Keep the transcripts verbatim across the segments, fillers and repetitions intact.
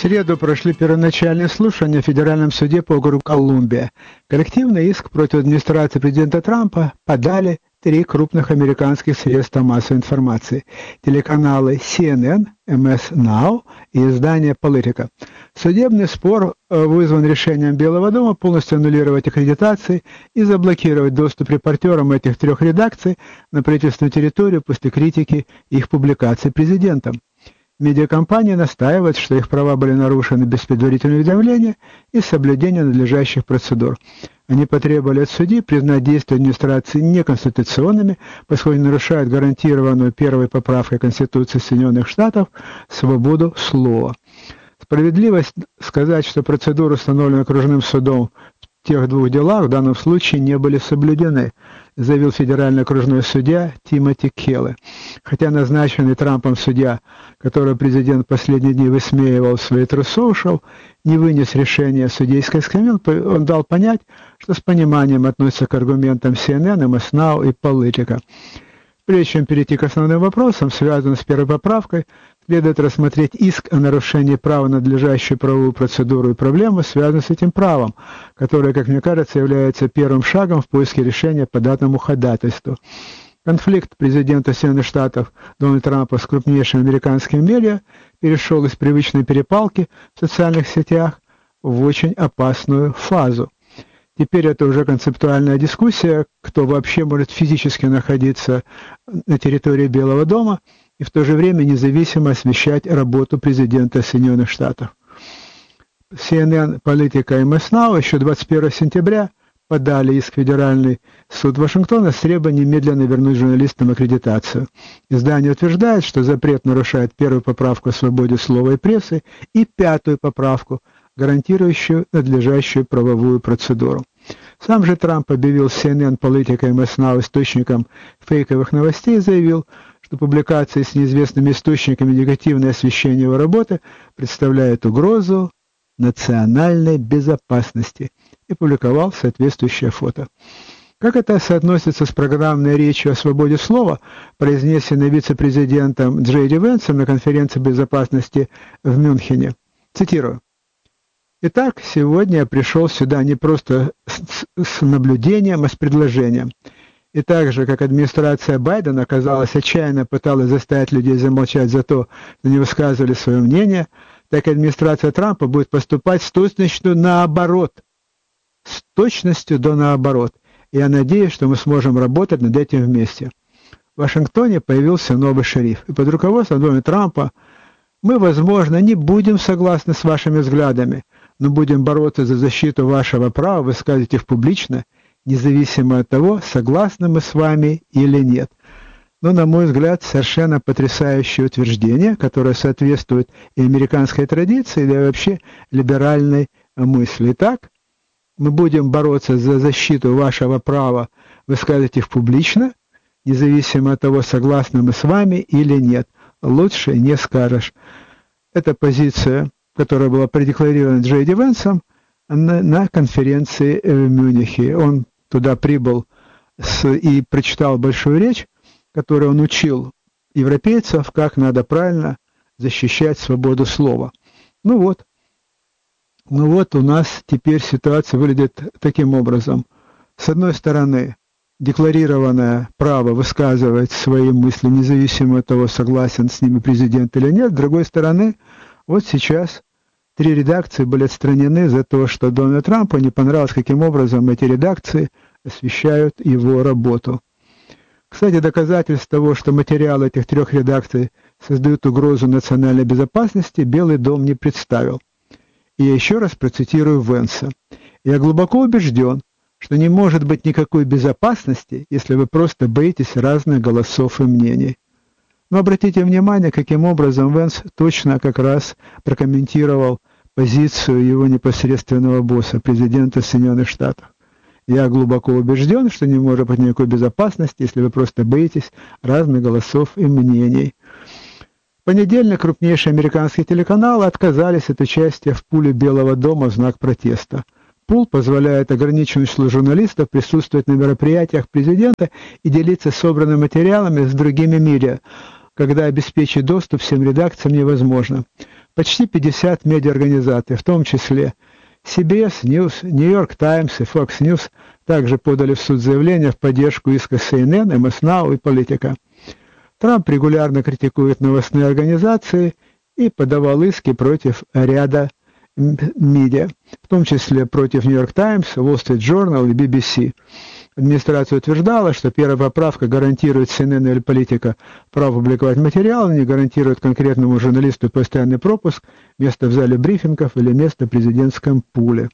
среду прошли первоначальные слушания в Федеральном суде по округу Колумбия. Коллективный иск против администрации президента Трампа подали три крупных американских средства массовой информации – телеканалы си эн эн, эм эс Now и издание Politico. Судебный спор вызван решением Белого дома полностью аннулировать аккредитации и заблокировать доступ репортерам этих трех редакций на правительственную территорию после критики их публикаций президентом. Медиакомпании настаивают, что их права были нарушены без предварительного уведомления и соблюдения надлежащих процедур. Они потребовали от судьи признать действия администрации неконституционными, поскольку нарушают гарантированную первой поправкой Конституции Соединенных Штатов свободу слова. Справедливость сказать, что процедуры, установленные окружным судом в тех двух делах, в данном случае не были соблюдены, заявил федеральный окружной судья Тимоти Келле. Хотя назначенный Трампом судья, которого президент в последние дни высмеивал в своей Truth Social, не вынес решения судейской скамьи, он дал понять, что с пониманием относится к аргументам си эн эн, эм эс Now и Politico. Прежде чем перейти к основным вопросам, связанным с первой поправкой, следует рассмотреть иск о нарушении права на надлежащую правовую процедуру и проблемы, связанные с этим правом, которое, как мне кажется, является первым шагом в поиске решения по данному ходатайству. Конфликт президента Соединенных Штатов Дональда Трампа с крупнейшими американскими медиа перешел из привычной перепалки в социальных сетях в очень опасную фазу. Теперь это уже концептуальная дискуссия, кто вообще может физически находиться на территории Белого дома и в то же время независимо освещать работу президента Соединенных Штатов. си эн эн, Politico и эм эс Now еще двадцать первого сентября подали иск в Федеральный суд Вашингтона с требованием немедленно вернуть журналистам аккредитацию. Издание утверждает, что запрет нарушает первую поправку о свободе слова и прессы и пятую поправку, гарантирующую надлежащую правовую процедуру. Сам же Трамп объявил си эн эн, Politico и эм эс Now источником фейковых новостей и заявил, что публикации с неизвестными источниками негативное освещение его работы представляет угрозу национальной безопасности, и публиковал соответствующее фото. Как это соотносится с программной речью о свободе слова, произнесенной вице-президентом Джей Ди Венсом на конференции безопасности в Мюнхене? Цитирую. «Итак, сегодня я пришел сюда не просто с, с наблюдением, а с предложением. И так же, как администрация Байдена, казалось, отчаянно пыталась заставить людей замолчать за то, что не высказывали свое мнение, так и администрация Трампа будет поступать с точностью наоборот. С точностью до наоборот. И я надеюсь, что мы сможем работать над этим вместе». В Вашингтоне появился новый шериф, и под руководством Дональда Трампа мы, возможно, не будем согласны с вашими взглядами, но будем бороться за защиту вашего права высказывать их публично, независимо от того, согласны мы с вами или нет. Но, на мой взгляд, совершенно потрясающее утверждение, которое соответствует и американской традиции, да и вообще либеральной мысли. Итак, мы будем бороться за защиту вашего права высказывать их публично, независимо от того, согласны мы с вами или нет. Лучше не скажешь. Это позиция, которая была продекларирована Джей Ди Венсом на, на конференции в Мюнхене. Он туда прибыл с, и прочитал большую речь, которой он учил европейцев, как надо правильно защищать свободу слова. Ну вот. Ну вот у нас теперь ситуация выглядит таким образом. С одной стороны, декларированное право высказывать свои мысли, независимо от того, согласен с ними президент или нет. С другой стороны, вот сейчас три редакции были отстранены за то, что Дональду Трампу не понравилось, каким образом эти редакции освещают его работу. Кстати, доказательств того, что материалы этих трех редакций создают угрозу национальной безопасности, Белый дом не представил. И я еще раз процитирую Венса. «Я глубоко убежден, что не может быть никакой безопасности, если вы просто боитесь разных голосов и мнений». Но обратите внимание, каким образом Венс точно как раз прокомментировал позицию его непосредственного босса, президента Соединенных Штатов. «Я глубоко убежден, что не может быть никакой безопасности, если вы просто боитесь разных голосов и мнений». В понедельник крупнейшие американские телеканалы отказались от участия в пуле Белого дома в знак протеста. Пул позволяет ограниченному числу журналистов присутствовать на мероприятиях президента и делиться собранными материалами с другими медиа, когда обеспечить доступ всем редакциям невозможно. Почти пятьдесят медиаорганизаций, в том числе си би эс News, New York Times и Fox News, также подали в суд заявление в поддержку иска си эн эн, эм эс Now и Политика. Трамп регулярно критикует новостные организации и подавал иски против ряда медиа, в том числе против New York Times, Wall Street Journal и би би си. Администрация утверждала, что первая поправка гарантирует си эн эн или Политика право публиковать материал, не гарантирует конкретному журналисту постоянный пропуск, место в зале брифингов или место в президентском пуле.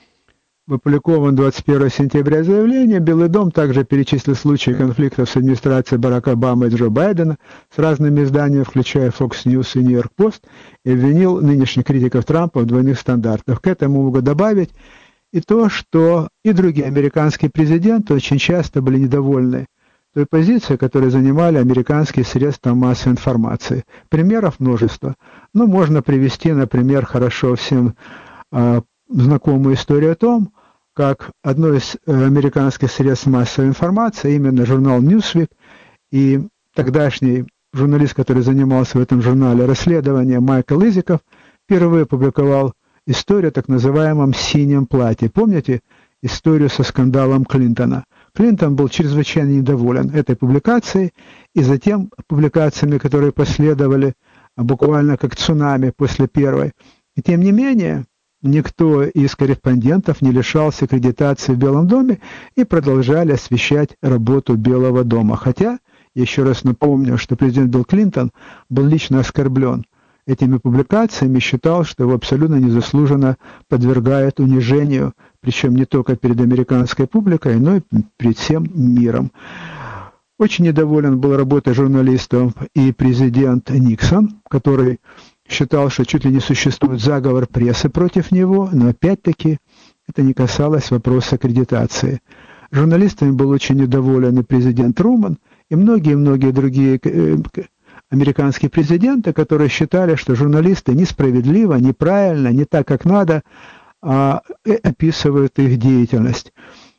В опубликованном двадцать первого сентября заявлении Белый дом также перечислил случаи конфликтов с администрацией Барака Обамы и Джо Байдена с разными изданиями, включая Fox News и New York Post, и обвинил нынешних критиков Трампа в двойных стандартах. К этому могут добавить и то, что и другие американские президенты очень часто были недовольны той позицией, которую занимали американские средства массовой информации. Примеров множество. Но можно привести, например, хорошо всем э, знакомую историю о том, как одно из американских средств массовой информации, именно журнал Newsweek, и тогдашний журналист, который занимался в этом журнале расследованием, Майкл Изиков, впервые опубликовал историю о так называемом «синем платье». Помните историю со скандалом Клинтона? Клинтон был чрезвычайно недоволен этой публикацией и затем публикациями, которые последовали буквально как цунами после первой. И тем не менее, никто из корреспондентов не лишался аккредитации в Белом доме и продолжали освещать работу Белого дома. Хотя, еще раз напомню, что президент Билл Клинтон был лично оскорблен этими публикациями, считал, что его абсолютно незаслуженно подвергают унижению, причем не только перед американской публикой, но и перед всем миром. Очень недоволен был работой журналистов и президент Никсон, который считал, что чуть ли не существует заговор прессы против него, но опять-таки это не касалось вопроса аккредитации. Журналистами был очень недоволен и президент Труман, и многие-многие другие американские президенты, которые считали, что журналисты несправедливо, неправильно, не так, как надо, а описывают их деятельность.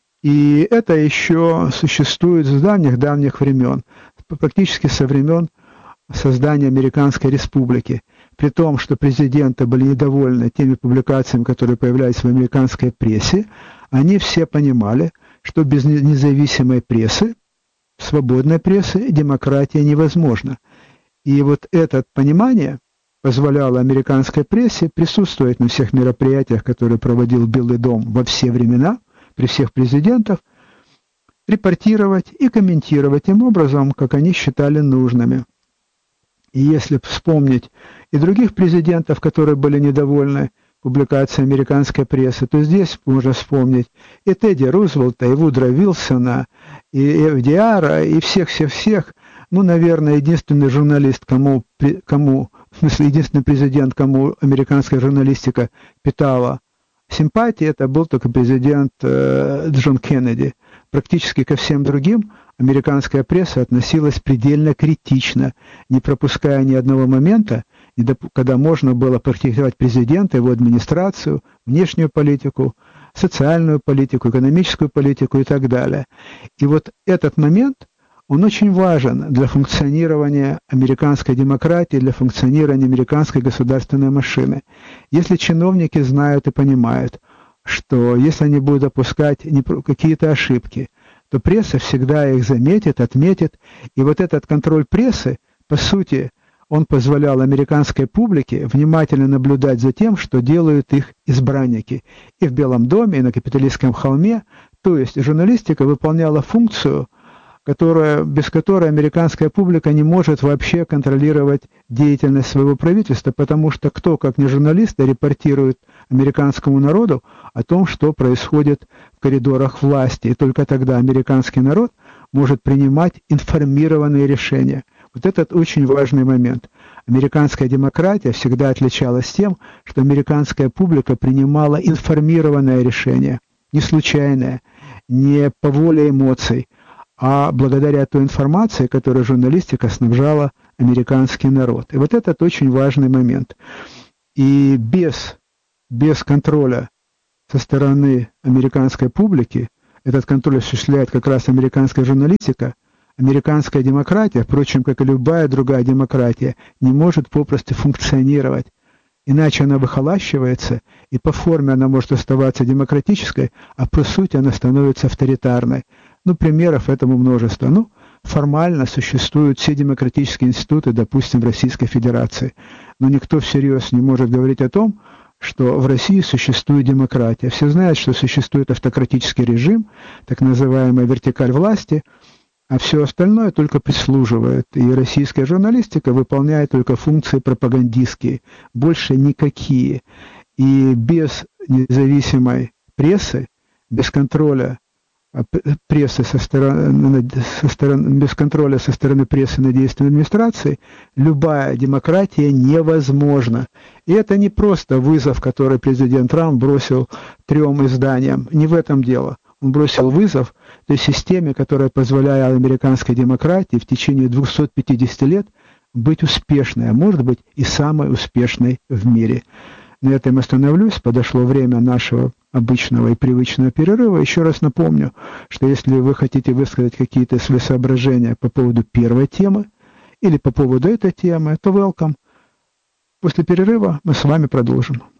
И это еще существует с давних-давних времен, практически со времен создания Американской Республики. При том, что президенты были недовольны теми публикациями, которые появлялись в американской прессе, они все понимали, что без независимой прессы, свободной прессы, демократия невозможна. И вот это понимание позволяло американской прессе присутствовать на всех мероприятиях, которые проводил Белый дом во все времена, при всех президентах, репортировать и комментировать тем образом, как они считали нужными. И если вспомнить и других президентов, которые были недовольны публикацией американской прессы, то здесь можно вспомнить и Тедди Рузвельта, и Вудро Вилсона, и эф ди ар, и всех-всех-всех. Ну, наверное, единственный журналист, кому, кому, в смысле, единственный президент, кому американская журналистика питала симпатии, это был только президент э, Джон Кеннеди. Практически ко всем другим американская пресса относилась предельно критично, не пропуская ни одного момента, когда можно было прокритиковать президента, его администрацию, внешнюю политику, социальную политику, экономическую политику и так далее. И вот этот момент, он очень важен для функционирования американской демократии, для функционирования американской государственной машины. Если чиновники знают и понимают, что если они будут допускать какие-то ошибки, то пресса всегда их заметит, отметит. И вот этот контроль прессы, по сути, он позволял американской публике внимательно наблюдать за тем, что делают их избранники. И в Белом доме, и на Капитолийском холме. То есть журналистика выполняла функцию, которая, без которой американская публика не может вообще контролировать деятельность своего правительства, потому что кто, как не журналисты, репортирует американскому народу о том, что происходит в коридорах власти. И только тогда американский народ может принимать информированные решения. Вот этот очень важный момент. Американская демократия всегда отличалась тем, что американская публика принимала информированное решение, не случайное, не по воле эмоций, а благодаря той информации, которой журналистика снабжала американский народ. И вот этот очень важный момент. И без, без контроля со стороны американской публики, этот контроль осуществляет как раз американская журналистика, американская демократия, впрочем, как и любая другая демократия, не может попросту функционировать. Иначе она выхолащивается, и по форме она может оставаться демократической, а по сути она становится авторитарной. Ну, примеров этому множество. Ну, формально существуют все демократические институты, допустим, в Российской Федерации. Но никто всерьез не может говорить о том, что в России существует демократия. Все знают, что существует автократический режим, так называемая вертикаль власти, а все остальное только прислуживает. И российская журналистика выполняет только функции пропагандистские, больше никакие. И без независимой прессы, без контроля прессы со стороны, со стороны, без контроля со стороны прессы над действием администрации, любая демократия невозможна. И это не просто вызов, который президент Трамп бросил трем изданиям. Не в этом дело. Он бросил вызов той системе, которая позволяла американской демократии в течение двухсот пятидесяти лет быть успешной, а может быть и самой успешной в мире. На этом остановлюсь. Подошло время нашего обычного и привычного перерыва. Еще раз напомню, что если вы хотите высказать какие-то свои соображения по поводу первой темы или по поводу этой темы, то welcome. После перерыва мы с вами продолжим.